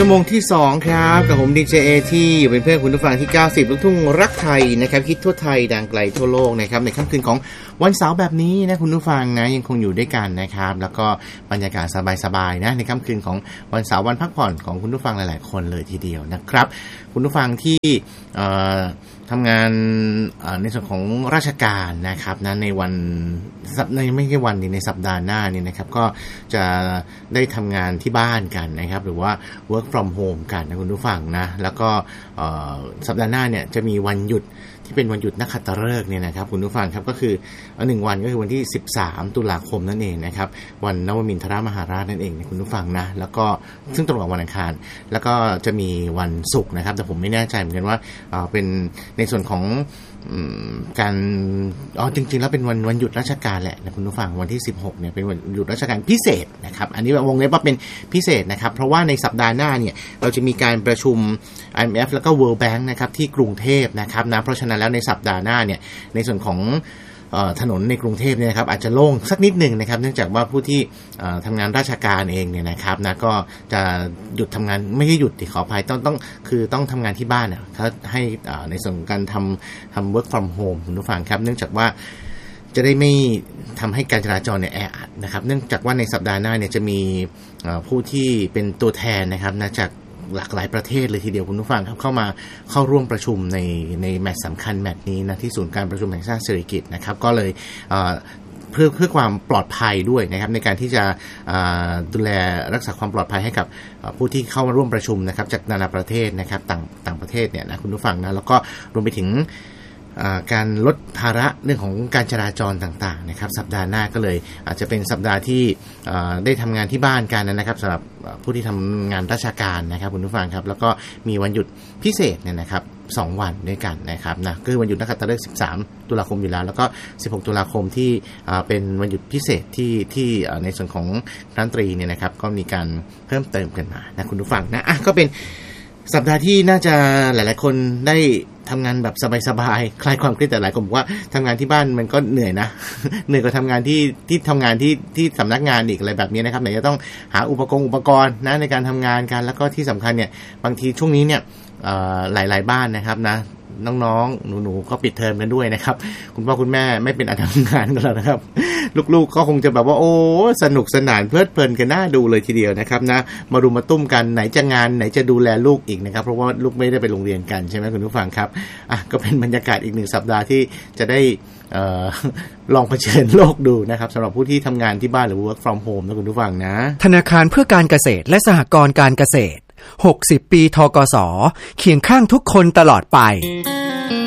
ชั่วโมงที่2ครับกับผมดีเจเอที่อยู่เป็นเพื่อนคุณผู้ฟังที่90ลูกทุ่งรักไทยนะครับคิดทั่วไทยดังไกลทั่วโลกนะครับในค่ำคืนของวันเสาร์แบบนี้นะคุณผู้ฟังนะยังคงอยู่ด้วยกันนะครับแล้วก็บรรยากาศสบายๆนะในค่ำคืนของวันเสาร์วันพักผ่อนของคุณผู้ฟังหลายๆคนเลยทีเดียวนะครับคุณผู้ฟังที่ทำงานในส่วนของราชการนะครับนะในวันไม่ใช่วันนี้ในสัปดาห์หน้านี่นะครับก็จะได้ทำงานที่บ้านกันนะครับหรือว่า work from home กันนะคุณผู้ฟังนะแล้วก็สัปดาห์หน้าเนี่ยจะมีวันหยุดที่เป็นวันหยุดนักขัตฤกษ์เนี่ยนะครับคุณผู้ฟังครับก็คือ1วันก็คือวันที่13ตุลาคมนั่นเองนะครับวันนวมินทรมหาราชนั่นเองคุณผู้ฟังนะแล้วก็ซึ่งตรงกับวันอังคารแล้วก็จะมีวันศุกร์นะครับแต่ผมไม่แน่ใจเหมือนกันว่าเป็นในส่วนของการจริงๆแล้วเป็นวันหยุดราชการแหละนะคุณผู้ฟังวันที่16เนี่ยเป็นวันหยุดราชการพิเศษนะครับอันนี้วงเล็บว่าเป็นพิเศษนะครับเพราะว่าในสัปดาห์หน้าเนี่ยเราจะมีการประชุม IMF แล้วก็ World Bank นะครับที่กรุงเทพนะครับนะเพราะฉะนั้นแล้วในสัปดาห์หน้าเนี่ยในส่วนของถนนในกรุงเทพเนี่ยนะครับอาจจะโล่งสักนิดหนึ่งนะครับเนื่องจากว่าผู้ที่ทำงานราชการเองเนี่ยนะครับนะก็จะหยุดทำงานไม่ใช่หยุดขออภัยต้องทำงานที่บ้านเขาให้ในส่วนของการทำ work from home คุณผู้ฟังครับเนื่องจากว่าจะได้ไม่ทำให้การจราจรเนี่ยแออัดนะครับเนื่องจากว่าในสัปดาห์หน้าเนี่ยจะมีผู้ที่เป็นตัวแทนนะครับนะจากหลากหลายประเทศเลยทีเดียวคุณผู้ฟังครับเข้าร่วมประชุมในแมตช์สำคัญแมตช์นี้นะที่ศูนย์การประชุมแห่งชาติสิริกิติ์นะครับก็เลยเพื่อความปลอดภัยด้วยนะครับในการที่จะดูแลรักษาความปลอดภัยให้กับผู้ที่เข้ามาร่วมประชุมนะครับจากนานาประเทศนะครับต่างประเทศเนี่ยนะคุณผู้ฟังนะแล้วก็รวมไปถึงการลดภาระเรื่องของการจราจรต่างๆนะครับสัปดาห์หน้าก็เลยอาจจะเป็นสัปดาห์ที่ได้ทำงานที่บ้านกันนะครับสำหรับผู้ที่ทำงานราชการนะครับคุณผู้ฟังครับแล้วก็มีวันหยุดพิเศษเนี่ยนะครับ2วันด้วยกันนะครับนะคือวันหยุดนักขัตฤกษ์13ตุลาคมอยู่แล้วแล้วก็16ตุลาคมที่เป็นวันหยุดพิเศษที่ในส่วนของรัฐมนตรีเนี่ยนะครับก็มีการเพิ่มเติมกันมานะคุณผู้ฟังนะก็เป็นสัปดาห์ที่น่าจะหลายๆคนได้ทำงานแบบสบายๆคลายความเครียดแต่หลายคนบอกว่าทำงานที่บ้านมันก็เหนื่อยนะ เหนื่อยกว่าทำงานที่ทำงานที่สำนักงานอีกอะไรแบบนี้นะครับไหนจะต้องหาอุปกรณ์นะในการทำงานกันแล้วก็ที่สำคัญเนี่ยบางทีช่วงนี้เนี่ยหลายๆบ้านนะครับนะน้องๆหนูๆก็ปิดเทอมกันด้วยนะครับคุณพ่อคุณแม่ไม่เป็นอันทำงานกันแล้วนะครับลูกๆก็คงจะแบบว่าโอ้สนุกสนานเพลิดเพลินกันน่าดูเลยทีเดียวนะครับนะมารุมมาตุ้มกันไหนจะงานไหนจะดูแลลูกอีกนะครับเพราะว่าลูกไม่ได้ไปโรงเรียนกันใช่ไหมคุณผู้ฟังครับก็เป็นบรรยากาศอีก1สัปดาห์ที่จะได้ลองเผชิญโลกดูนะครับสำหรับผู้ที่ทำงานที่บ้านหรือ work from home นะคุณผู้ฟังนะธนาคารเพื่อการเกษตรและสหกรณ์การเกษตร60 ปีธกส.เคียงข้างทุกคนตลอดไป